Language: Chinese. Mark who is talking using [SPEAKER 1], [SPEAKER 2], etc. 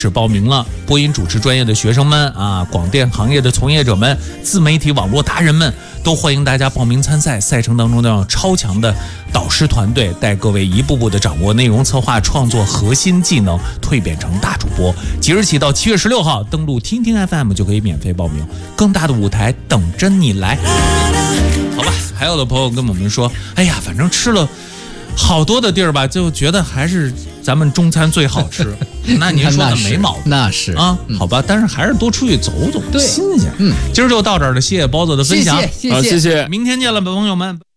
[SPEAKER 1] 只报名了播音主持专业的学生们啊，广电行业的从业者们，自媒体网络达人们，都欢迎大家报名参赛。赛程当中呢，超强的导师团队带各位一步步的掌握内容策划创作核心技能，蜕变成大主播。即日起到7月16号，登录听听 FM 就可以免费报名，更大的舞台等着你来。好吧，还有的朋友跟我们说，哎呀，反正吃了好多的地儿吧，就觉得还是咱们中餐最好吃。那您说的没毛病，
[SPEAKER 2] 那是
[SPEAKER 1] 啊，好吧，但是还是多出去走走，
[SPEAKER 2] 对，
[SPEAKER 1] 新鲜。今儿就到这儿了，谢谢包子的分享，
[SPEAKER 2] 谢谢，
[SPEAKER 1] 明天见了，朋友们。